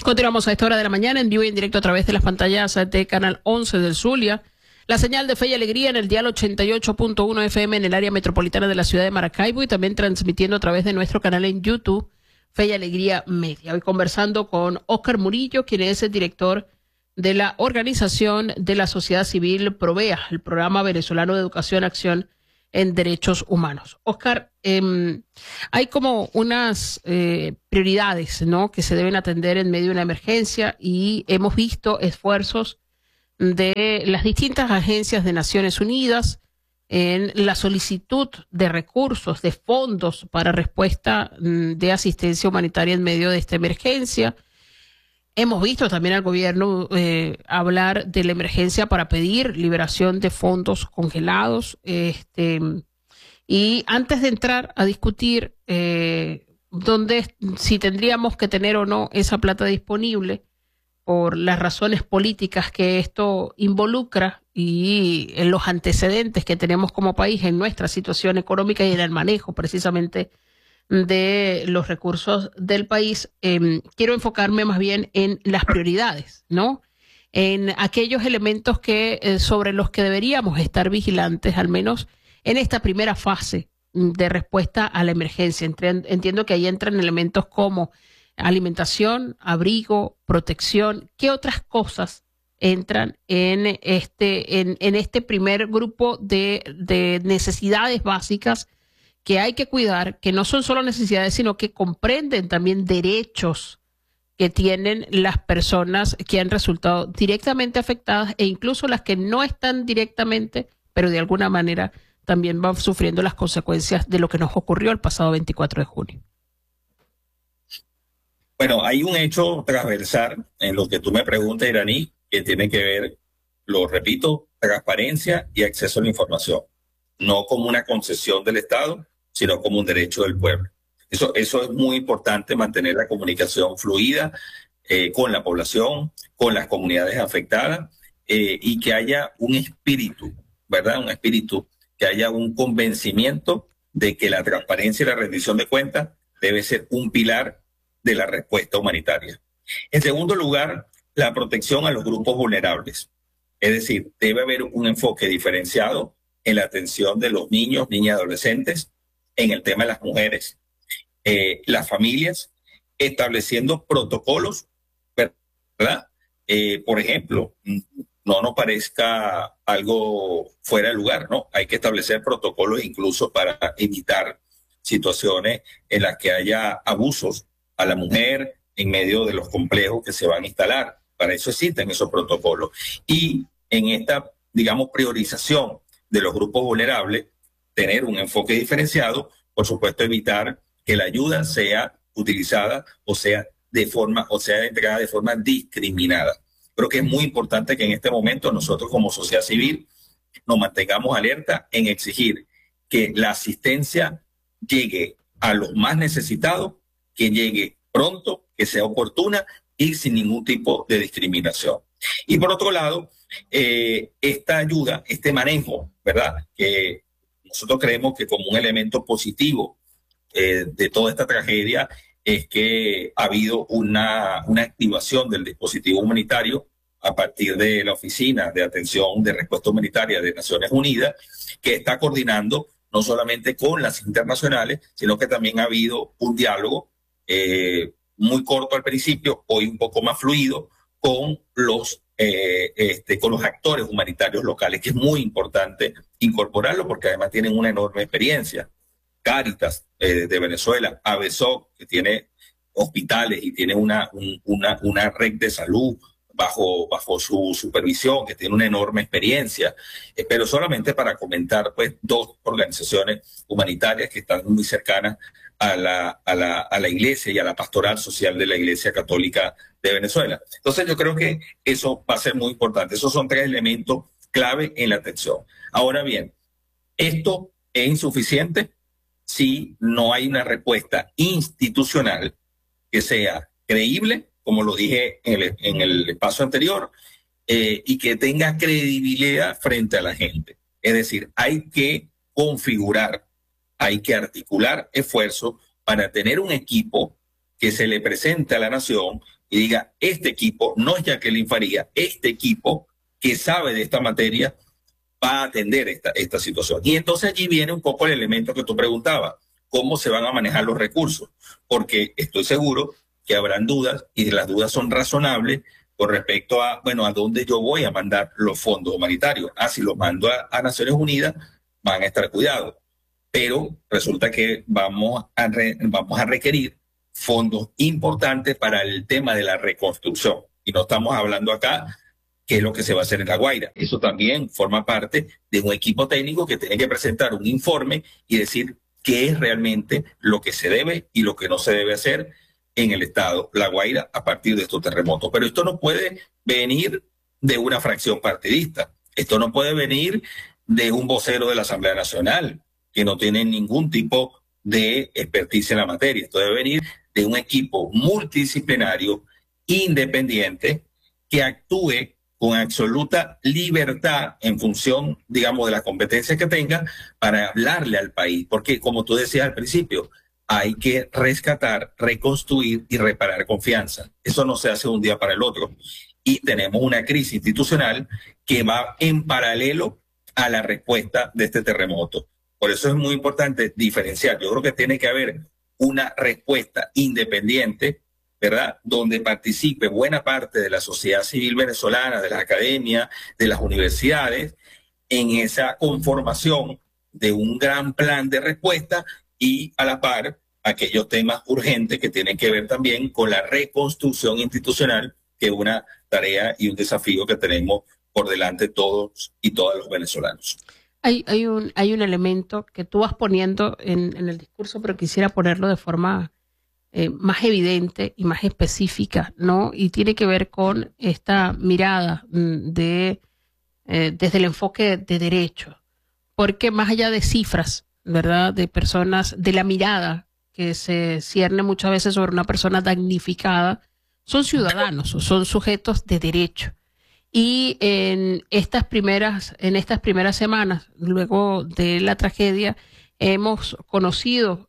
Continuamos a esta hora de la mañana en vivo y en directo a través de las pantallas de Canal 11 del Zulia. La señal de Fe y Alegría en el dial 88.1 FM en el área metropolitana de la ciudad de Maracaibo y también transmitiendo a través de nuestro canal en YouTube, Fe y Alegría Media. Hoy conversando con Óscar Murillo, quien es el director de la organización de la sociedad civil Provea, el Programa Venezolano de Educación, Acción en Derechos Humanos. Óscar, hay como unas prioridades, ¿no?, que se deben atender en medio de una emergencia y hemos visto esfuerzos de las distintas agencias de Naciones Unidas en la solicitud de recursos, de fondos para respuesta de asistencia humanitaria en medio de esta emergencia. Hemos visto también al gobierno hablar de la emergencia para pedir liberación de fondos congelados. Y antes de entrar a discutir si tendríamos que tener o no esa plata disponible por las razones políticas que esto involucra y en los antecedentes que tenemos como país en nuestra situación económica y en el manejo precisamente de los recursos del país, quiero enfocarme más bien en las prioridades, ¿no? En aquellos elementos sobre los que deberíamos estar vigilantes, al menos en esta primera fase de respuesta a la emergencia. Entiendo que ahí entran elementos como alimentación, abrigo, protección. ¿Qué otras cosas entran en este primer grupo de necesidades básicas que hay que cuidar, que no son solo necesidades, sino que comprenden también derechos que tienen las personas que han resultado directamente afectadas e incluso las que no están directamente, pero de alguna manera también van sufriendo las consecuencias de lo que nos ocurrió el pasado 24 de junio? Bueno, hay un hecho transversal en lo que tú me preguntas, Iraní, que tiene que ver, lo repito, transparencia y acceso a la información. No como una concesión del Estado, sino como un derecho del pueblo. Eso es muy importante, mantener la comunicación fluida con la población, con las comunidades afectadas, y que haya un espíritu, ¿verdad? Un espíritu, que haya un convencimiento de que la transparencia y la rendición de cuentas debe ser un pilar de la respuesta humanitaria. En segundo lugar, la protección a los grupos vulnerables. Es decir, debe haber un enfoque diferenciado en la atención de los niños, niñas y adolescentes, en el tema de las mujeres, las familias, estableciendo protocolos, ¿verdad? Por ejemplo, no nos parezca algo fuera de lugar, ¿no? Hay que establecer protocolos incluso para evitar situaciones en las que haya abusos a la mujer en medio de los complejos que se van a instalar. Para eso existen esos protocolos. Y en esta, digamos, priorización de los grupos vulnerables, tener un enfoque diferenciado, por supuesto, evitar que la ayuda sea utilizada o sea entregada de forma discriminada. Creo que es muy importante que en este momento nosotros como sociedad civil nos mantengamos alerta en exigir que la asistencia llegue a los más necesitados, que llegue pronto, que sea oportuna y sin ningún tipo de discriminación. Y por otro lado, esta ayuda, este manejo, ¿verdad?, que nosotros creemos que como un elemento positivo de toda esta tragedia es que ha habido una activación del dispositivo humanitario a partir de la Oficina de Atención de Respuesta Humanitaria de Naciones Unidas, que está coordinando no solamente con las internacionales, sino que también ha habido un diálogo muy corto al principio, hoy un poco más fluido, con los actores humanitarios locales, que es muy importante incorporarlo porque además tienen una enorme experiencia. Cáritas de Venezuela, ABESOC, que tiene hospitales y tiene una red de salud bajo su supervisión, que tiene una enorme experiencia, pero solamente para comentar, pues, dos organizaciones humanitarias que están muy cercanas a la Iglesia y a la pastoral social de la Iglesia Católica de Venezuela. Entonces yo creo que eso va a ser muy importante. Esos son tres elementos clave en la atención. Ahora bien, esto es insuficiente si no hay una respuesta institucional que sea creíble, como lo dije en el paso anterior, y que tenga credibilidad frente a la gente. Es decir, hay que configurar, hay que articular esfuerzos para tener un equipo que se le presente a la nación y diga, este equipo, no es Jacqueline Faría, este equipo que sabe de esta materia va a atender esta situación. Y entonces allí viene un poco el elemento que tú preguntabas, cómo se van a manejar los recursos, porque estoy seguro que habrán dudas y las dudas son razonables con respecto a, bueno, a dónde yo voy a mandar los fondos humanitarios. Si los mando a Naciones Unidas, van a estar cuidados. Pero resulta que vamos a requerir fondos importantes para el tema de la reconstrucción. Y no estamos hablando acá qué es lo que se va a hacer en La Guaira. Eso también forma parte de un equipo técnico que tiene que presentar un informe y decir qué es realmente lo que se debe y lo que no se debe hacer en el estado La Guaira a partir de estos terremotos. Pero esto no puede venir de una fracción partidista. Esto no puede venir de un vocero de la Asamblea Nacional que no tiene ningún tipo de experticia en la materia. Esto debe venir de un equipo multidisciplinario, independiente, que actúe con absoluta libertad en función, digamos, de las competencias que tenga para hablarle al país. Porque, como tú decías al principio, hay que rescatar, reconstruir y reparar confianza. Eso no se hace de un día para el otro. Y tenemos una crisis institucional que va en paralelo a la respuesta de este terremoto. Por eso es muy importante diferenciar. Yo creo que tiene que haber una respuesta independiente, ¿verdad?, donde participe buena parte de la sociedad civil venezolana, de las academias, de las universidades, en esa conformación de un gran plan de respuesta y a la par aquellos temas urgentes que tienen que ver también con la reconstrucción institucional, que es una tarea y un desafío que tenemos por delante todos y todas los venezolanos. Hay un elemento que tú vas poniendo en el discurso, pero quisiera ponerlo de forma más evidente y más específica, ¿no? Y tiene que ver con esta mirada desde el enfoque de derecho, porque más allá de cifras, ¿verdad?, de personas, de la mirada que se cierne muchas veces sobre una persona damnificada, son ciudadanos, son sujetos de derecho. Y en estas primeras semanas, luego de la tragedia, hemos conocido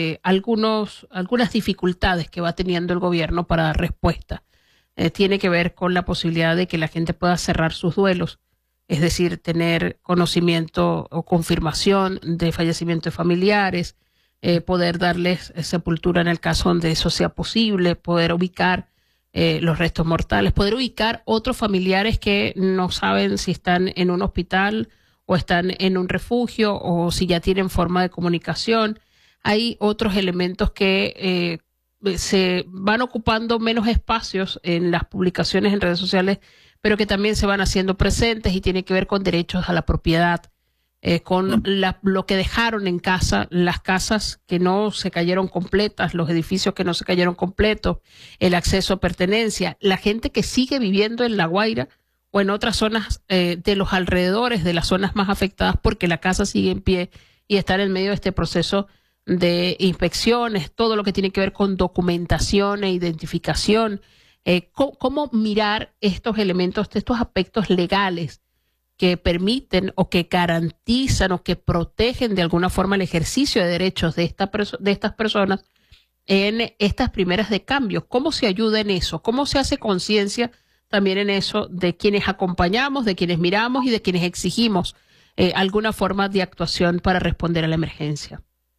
algunas dificultades que va teniendo el gobierno para dar respuesta. Tiene que ver con la posibilidad de que la gente pueda cerrar sus duelos, es decir, tener conocimiento o confirmación de fallecimiento de familiares, poder darles sepultura en el caso donde eso sea posible, poder ubicar los restos mortales, poder ubicar otros familiares que no saben si están en un hospital o están en un refugio o si ya tienen forma de comunicación. Hay otros elementos que se van ocupando menos espacios en las publicaciones en redes sociales, pero que también se van haciendo presentes y tiene que ver con derechos a la propiedad, con lo que dejaron en casa, las casas que no se cayeron completas, los edificios que no se cayeron completos, el acceso a pertenencia, la gente que sigue viviendo en La Guaira o en otras zonas de los alrededores de las zonas más afectadas porque la casa sigue en pie y están en medio de este proceso de inspecciones, todo lo que tiene que ver con documentación e identificación. ¿Cómo mirar estos elementos, estos aspectos legales que permiten o que garantizan o que protegen de alguna forma el ejercicio de derechos de estas personas en estas primeras de cambio? ¿Cómo se ayuda en eso? ¿Cómo se hace conciencia también en eso de quienes acompañamos, de quienes miramos y de quienes exigimos alguna forma de actuación para responder a la emergencia?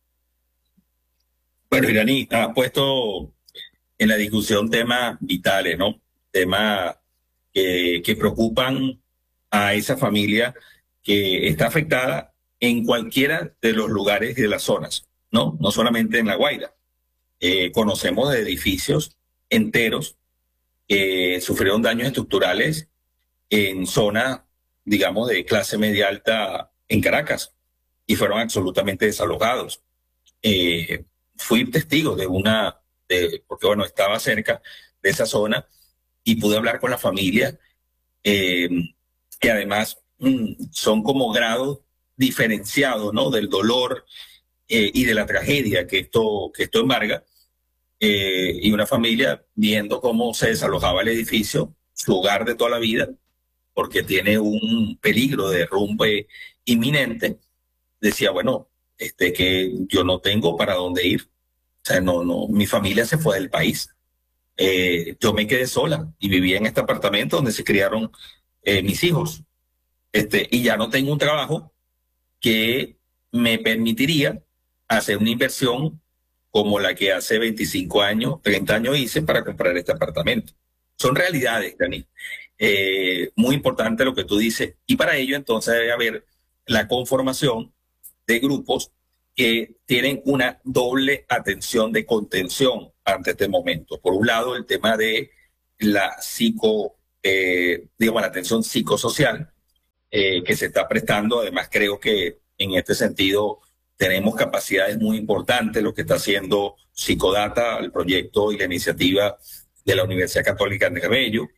Bueno, Iraní, ha puesto en la discusión temas vitales, ¿no? Temas que preocupan a esa familia que está afectada en cualquiera de los lugares y de las zonas, ¿no? No solamente en La Guaira. Conocemos de edificios enteros que sufrieron daños estructurales en zonas, digamos, de clase media alta en Caracas y fueron absolutamente desalojados. Fui testigo porque bueno, estaba cerca de esa zona y pude hablar con la familia, que además son como grados diferenciados, ¿no?, del dolor y de la tragedia que esto embarga, y una familia viendo cómo se desalojaba el edificio, su hogar de toda la vida, porque tiene un peligro de derrumbe inminente, decía, bueno, que yo no tengo para dónde ir. O sea, mi familia se fue del país. yo me quedé sola y vivía en este apartamento donde se criaron mis hijos. Y ya no tengo un trabajo que me permitiría hacer una inversión como la que hace 25 años, 30 años hice para comprar este apartamento. Son realidades, Dani. Muy importante lo que tú dices. Y para ello entonces debe haber la conformación de grupos que tienen una doble atención de contención ante este momento. Por un lado, el tema de la la atención psicosocial que se está prestando. Además, creo que en este sentido tenemos capacidades muy importantes, lo que está haciendo Psicodata, el proyecto y la iniciativa de la Universidad Católica de Bello,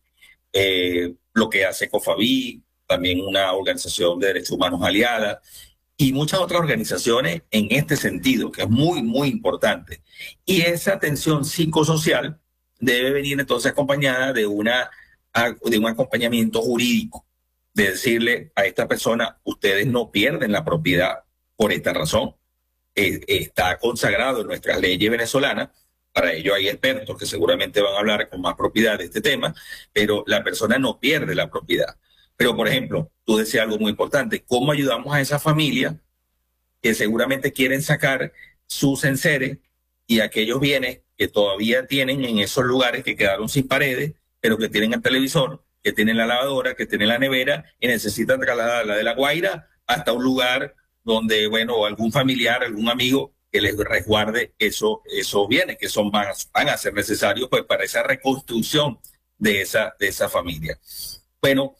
lo que hace COFABI, también una organización de derechos humanos aliada, y muchas otras organizaciones en este sentido, que es muy, muy importante. Y esa atención psicosocial debe venir entonces acompañada de un acompañamiento jurídico, de decirle a esta persona, ustedes no pierden la propiedad por esta razón. Está consagrado en nuestras leyes venezolanas. Para ello hay expertos que seguramente van a hablar con más propiedad de este tema, pero la persona no pierde la propiedad. Pero, por ejemplo, tú decías algo muy importante, ¿cómo ayudamos a esa familia que seguramente quieren sacar sus enseres y aquellos bienes que todavía tienen en esos lugares que quedaron sin paredes, pero que tienen el televisor, que tienen la lavadora, que tienen la nevera y necesitan trasladarla de La Guaira hasta un lugar donde, bueno, algún familiar, algún amigo que les resguarde esos bienes que van a ser necesarios pues para esa reconstrucción de esa familia? Bueno,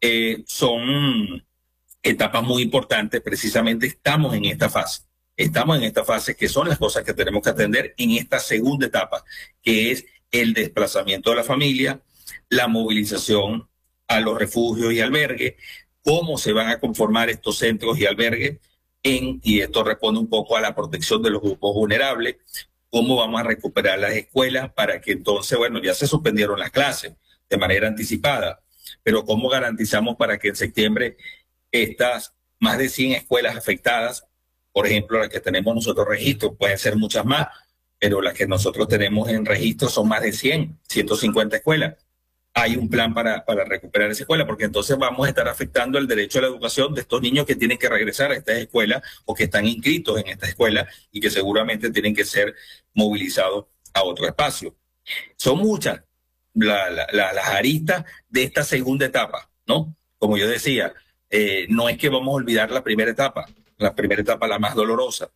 son etapas muy importantes. Precisamente estamos en esta fase que son las cosas que tenemos que atender en esta segunda etapa, que es el desplazamiento de la familia, la movilización a los refugios y albergues, cómo se van a conformar estos centros y albergues, y esto responde un poco a la protección de los grupos vulnerables, cómo vamos a recuperar las escuelas para que entonces, bueno, ya se suspendieron las clases de manera anticipada, pero cómo garantizamos para que en septiembre estas más de 100 escuelas afectadas, por ejemplo, las que tenemos nosotros registro, pueden ser muchas más, pero las que nosotros tenemos en registro son más de 150 escuelas. Hay un plan para recuperar esa escuela, porque entonces vamos a estar afectando el derecho a la educación de estos niños que tienen que regresar a estas escuelas o que están inscritos en esta escuela y que seguramente tienen que ser movilizados a otro espacio. Son muchas las aristas de esta segunda etapa, ¿no? Como yo decía, no es que vamos a olvidar la primera etapa la más dolorosa.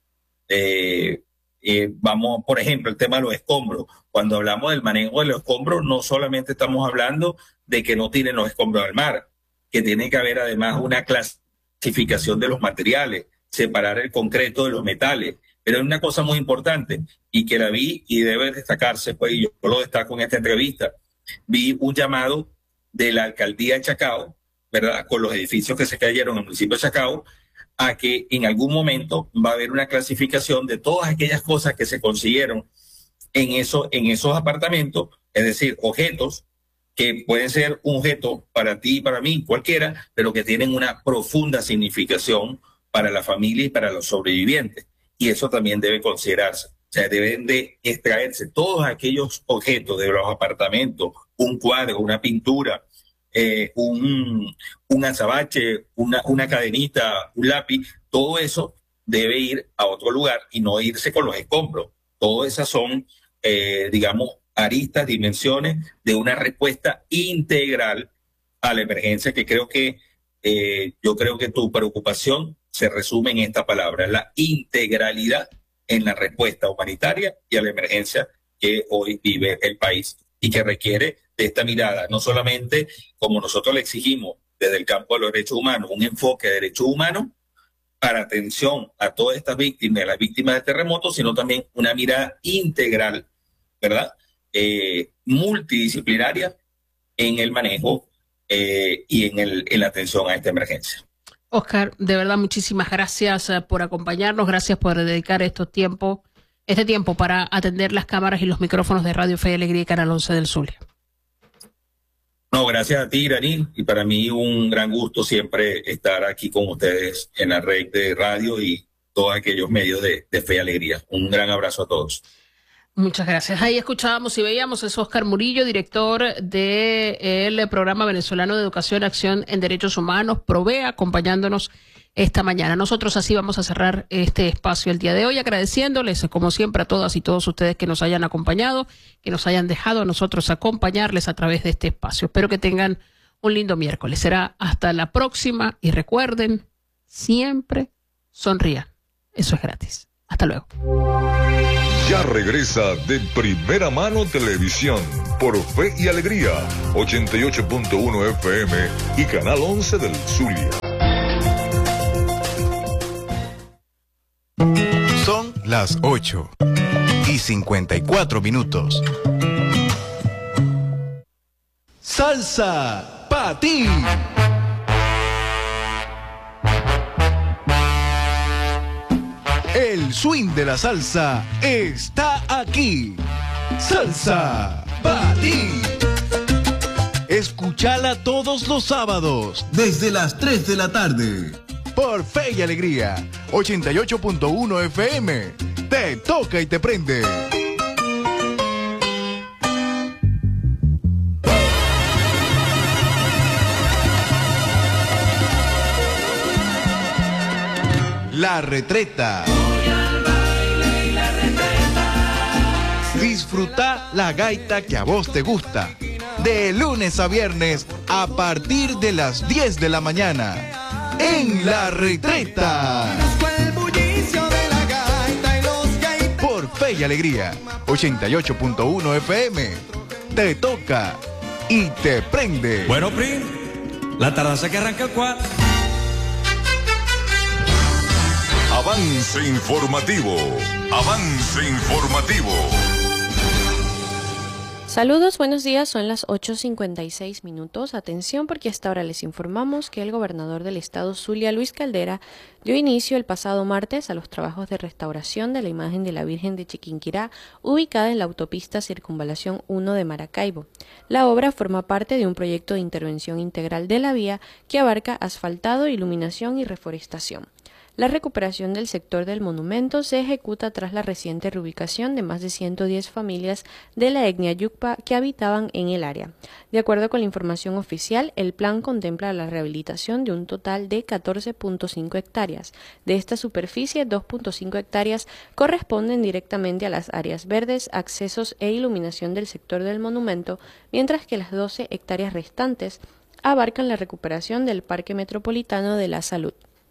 Vamos, por ejemplo, el tema de los escombros. Cuando hablamos del manejo de los escombros, no solamente estamos hablando de que no tiren los escombros al mar, que tiene que haber además una clasificación de los materiales, separar el concreto de los metales. Pero hay una cosa muy importante y que la vi y debe destacarse, pues, y yo lo destaco en esta entrevista. Vi un llamado de la alcaldía de Chacao, ¿verdad?, con los edificios que se cayeron en el municipio de Chacao, a que en algún momento va a haber una clasificación de todas aquellas cosas que se consiguieron en esos apartamentos, es decir, objetos que pueden ser un objeto para ti y para mí, cualquiera, pero que tienen una profunda significación para la familia y para los sobrevivientes. Y eso también debe considerarse. O sea, deben de extraerse todos aquellos objetos de los apartamentos, un cuadro, una pintura, un azabache, una cadenita, un lápiz, todo eso debe ir a otro lugar y no irse con los escombros. Todas esas son, digamos, aristas, dimensiones de una respuesta integral a la emergencia, que yo creo que tu preocupación se resume en esta palabra, la integralidad en la respuesta humanitaria y a la emergencia que hoy vive el país y que requiere de esta mirada, no solamente como nosotros le exigimos desde el campo de los derechos humanos, un enfoque de derechos humanos para atención a todas estas víctimas, a las víctimas de terremotos, sino también una mirada integral, ¿verdad? Multidisciplinaria en el manejo y en la atención a esta emergencia. Oscar, de verdad, muchísimas gracias por acompañarnos, gracias por dedicar este tiempo para atender las cámaras y los micrófonos de Radio Fe y Alegría y Canal 11 del Zulia. No, gracias a ti, Irani, y para mí un gran gusto siempre estar aquí con ustedes en la red de radio y todos aquellos medios de Fe y Alegría. Un gran abrazo a todos. Muchas gracias. Ahí escuchábamos y veíamos, es Oscar Murillo, director del Programa Venezolano de Educación y Acción en Derechos Humanos, PROVEA, acompañándonos esta mañana. Nosotros así vamos a cerrar este espacio el día de hoy, agradeciéndoles, como siempre, a todas y todos ustedes que nos hayan acompañado, que nos hayan dejado a nosotros acompañarles a través de este espacio. Espero que tengan un lindo miércoles. Será hasta la próxima y recuerden, siempre sonrían. Eso es gratis. Hasta luego. Ya regresa De Primera Mano Televisión por Fe y Alegría, 88.1 FM y Canal 11 del Zulia. Son las 8:54. Salsa pa' ti. El swing de la salsa está aquí. Salsa pa' ti. Escúchala todos los sábados desde las 3 de la tarde. Por Fe y Alegría, 88.1 FM. Te toca y te prende. La Retreta. Disfruta la gaita que a vos te gusta. De lunes a viernes a partir de las 10 de la mañana. En La Retreta. Por Fe y Alegría, 88.1 FM. Te toca y te prende. Bueno, Pri, la tardanza que arranca el 4. Avance informativo. Avance informativo. Saludos, buenos días, son las 8:56. Atención porque hasta ahora les informamos que el gobernador del estado Zulia, Luis Caldera, dio inicio el pasado martes a los trabajos de restauración de la imagen de la Virgen de Chiquinquirá, ubicada en la autopista Circunvalación 1 de Maracaibo. La obra forma parte de un proyecto de intervención integral de la vía que abarca asfaltado, iluminación y reforestación. La recuperación del sector del monumento se ejecuta tras la reciente reubicación de más de 110 familias de la etnia Yucpa que habitaban en el área. De acuerdo con la información oficial, el plan contempla la rehabilitación de un total de 14.5 hectáreas. De esta superficie, 2.5 hectáreas corresponden directamente a las áreas verdes, accesos e iluminación del sector del monumento, mientras que las 12 hectáreas restantes abarcan la recuperación del Parque Metropolitano de la Salud.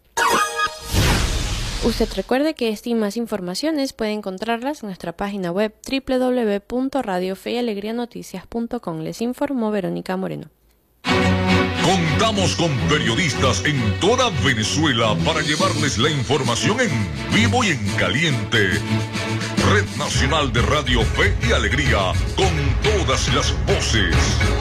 Usted recuerde que esta y más informaciones puede encontrarlas en nuestra página web www.radiofeyalegrianoticias.com. Les informó Verónica Moreno. Contamos con periodistas en toda Venezuela para llevarles la información en vivo y en caliente. Red Nacional de Radio Fe y Alegría, con todas las voces.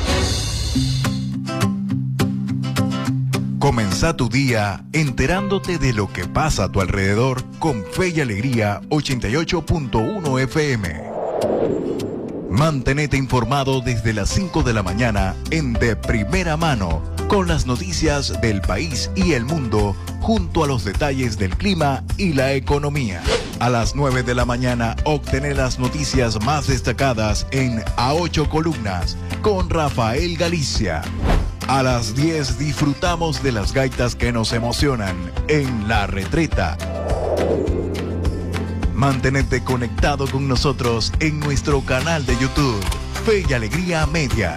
Comenzá tu día enterándote de lo que pasa a tu alrededor con Fe y Alegría 88.1 FM. Mantenete informado desde las 5 de la mañana en De Primera Mano con las noticias del país y el mundo junto a los detalles del clima y la economía. A las 9 de la mañana obtener las noticias más destacadas en A 8 Columnas con Rafael Galicia. A las 10 disfrutamos de las gaitas que nos emocionan en La Retreta. Mantenete conectado con nosotros en nuestro canal de YouTube, Fe y Alegría Media.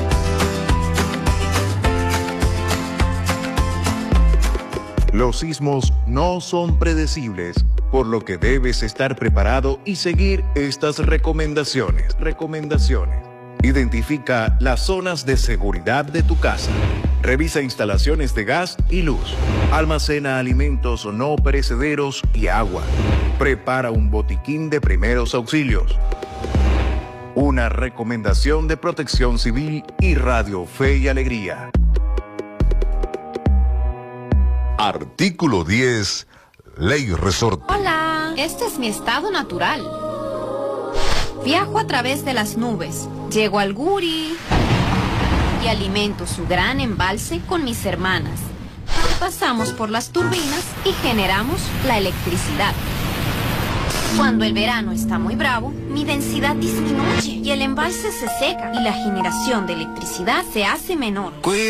Los sismos no son predecibles, por lo que debes estar preparado y seguir estas recomendaciones. Identifica las zonas de seguridad de tu casa. Revisa instalaciones de gas y luz. Almacena alimentos no perecederos y agua. Prepara un botiquín de primeros auxilios. Una recomendación de Protección Civil y Radio Fe y Alegría. Artículo 10, Ley Resorte. Hola, este es mi estado natural. Viajo a través de las nubes, llego al Guri y alimento su gran embalse con mis hermanas. Pasamos por las turbinas y generamos la electricidad. Cuando el verano está muy bravo, mi densidad disminuye y el embalse se seca y la generación de electricidad se hace menor.